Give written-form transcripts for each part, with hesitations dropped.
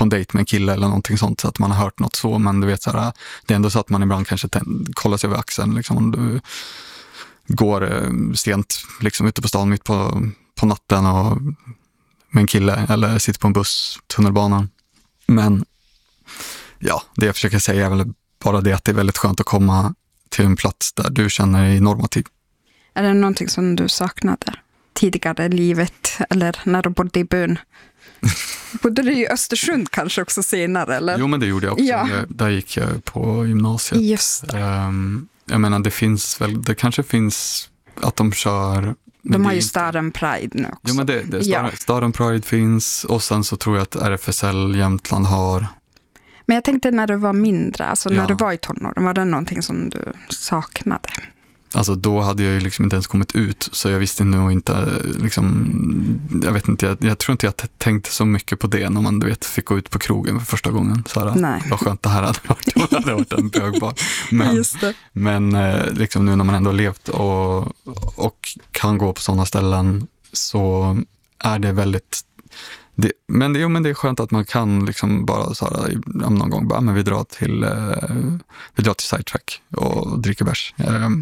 på en dejt med en kille eller någonting sånt, så att man har hört något så, men du vet så här, det är ändå så att man ibland kanske kollar sig över axeln liksom, om du går sent liksom ute på stan mitt på natten och med en kille eller sitter på en buss, tunnelbanan. Men ja, det jag försöker säga är väl bara det att det är väldigt skönt att komma till en plats där du känner dig normativ. Är det någonting som du saknade tidigare i livet eller när du bodde i byn? Bodde du i Östersund kanske också senare? Eller? Jo, men det gjorde jag också. Ja. Där gick jag på gymnasiet. Just det. Jag menar, det kanske finns att de kör... De har ju Staden Pride nu också. Jo, men Staden Pride finns, och sen så tror jag att RFSL Jämtland har... Men jag tänkte när du var mindre, alltså när du var i tonåren, var det någonting som du saknade? Alltså då hade jag ju liksom inte ens kommit ut, så jag visste nog inte liksom, jag vet inte, jag tror inte jag tänkte så mycket på det när man, du vet, fick gå ut på krogen för första gången. Så här, vad skönt det här hade varit, det hade varit en bögbar. Men liksom nu när man ändå har levt och kan gå på sådana ställen, så är det väldigt... Men det är skönt att man kan liksom bara så här, någon gång bara, men vi drar till Sidetrack och dricker bärs.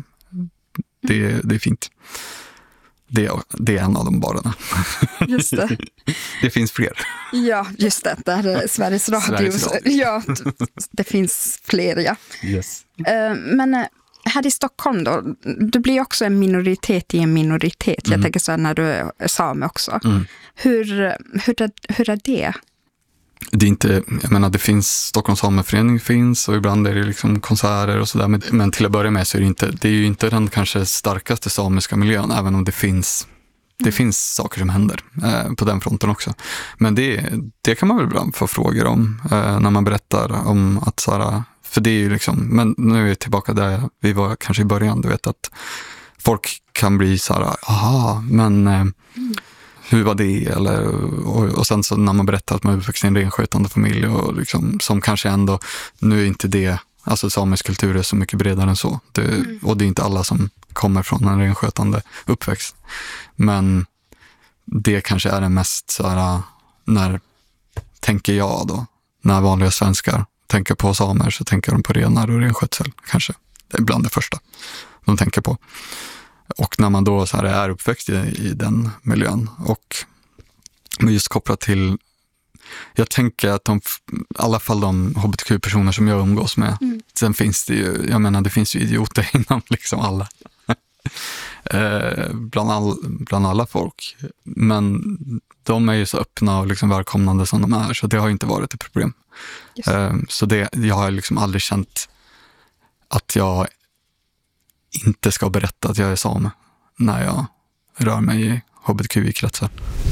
Det är fint. Det är en av de barerna. Just det. Det finns fler. Ja, just det. Där är Sveriges Radio. Ja, det finns fler, ja. Yes. Men här i Stockholm då, du blir också en minoritet i en minoritet. Jag tänker så här när du är same också. Hur är det? Det är inte, jag menar, det finns Stockholms sameförening finns, och ibland är det liksom konserter och sådär, men till att börja med så är det är ju inte den kanske starkaste samiska miljön, även om det finns saker som händer på den fronten också. Men det kan man väl ibland få frågor om när man berättar om att såhär, för det är ju liksom, men nu är vi tillbaka där vi var kanske i början, du vet att folk kan bli såhär, aha, men hur var det? Eller, och sen så när man berättar att man är uppväxt i en renskötande familj och liksom, som kanske ändå, nu är inte det, alltså samisk kultur är så mycket bredare än så. Och det är inte alla som kommer från en renskötande uppväxt. Men det kanske är det mest så här, tänker jag då, när vanliga svenskar tänker på samer, så tänker de på renar och renskötsel kanske. Det är bland det första de tänker på. Och när man då så här är uppväxt i den miljön, och just kopplat till, jag tänker att i alla fall de hbtq-personer som jag umgås med, sen finns det ju, jag menar, det finns ju idioter inom liksom alla, bland alla folk, men de är ju så öppna och liksom välkomnande som de är, så det har inte varit ett problem. Så jag har liksom aldrig känt att jag inte ska berätta att jag är same när jag rör mig i hbtqi-kretsar.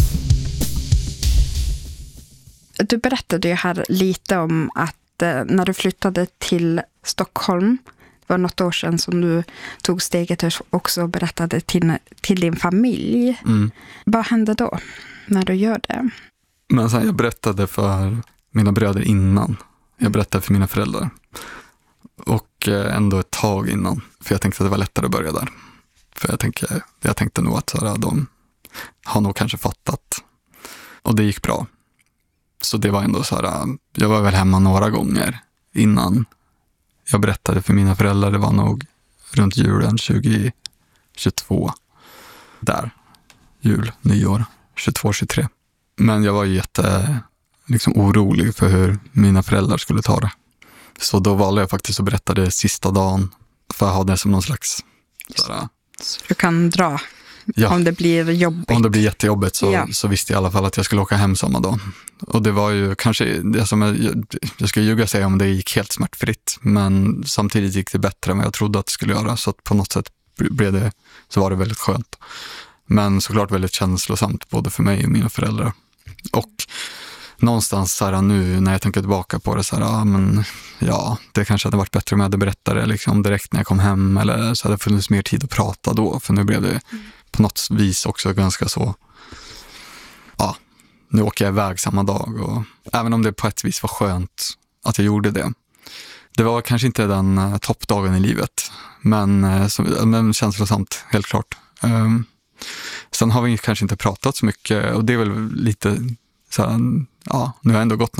Du berättade ju här lite om att när du flyttade till Stockholm, det var något år sedan som du tog steget och också berättade till din familj. Vad hände då när du gör det? Men sen jag berättade för mina bröder innan. Jag berättade för mina föräldrar. Och ändå ett tag innan. För jag tänkte att det var lättare att börja där. För jag tänkte nog att såhär, de har nog kanske fattat. Och det gick bra. Så det var ändå så här, jag var väl hemma några gånger innan jag berättade för mina föräldrar. Det var nog runt julen 2022. Där. Jul, nyår, 22-23. Men jag var liksom orolig för hur mina föräldrar skulle ta det. Så då valde jag faktiskt att berätta det sista dagen för att ha det som någon slags... Så du kan dra om det blir jobbigt. Om det blir jättejobbigt så visste jag i alla fall att jag skulle åka hem samma dag. Och det var ju kanske, jag skulle ljuga säga om det gick helt smärtfritt, men samtidigt gick det bättre än vad jag trodde att det skulle göra. Så att på något sätt så var det väldigt skönt. Men såklart väldigt känslosamt både för mig och mina föräldrar. Och någonstans så här, nu när jag tänker tillbaka på det så här, det kanske hade varit bättre om jag hade berättat det liksom direkt när jag kom hem, eller så hade det funnits mer tid att prata då, för nu blev det på något vis också ganska så, nu åker jag iväg samma dag, och även om det på ett vis var skönt att jag gjorde det. Det var kanske inte den toppdagen i livet, men känslosamt, helt klart. Sen har vi kanske inte pratat så mycket, och det är väl lite så här, nu har jag ändå gått